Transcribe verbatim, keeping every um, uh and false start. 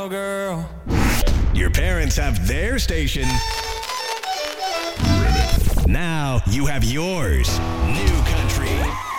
girl. Your parents have their station. Now you have yours. New Country.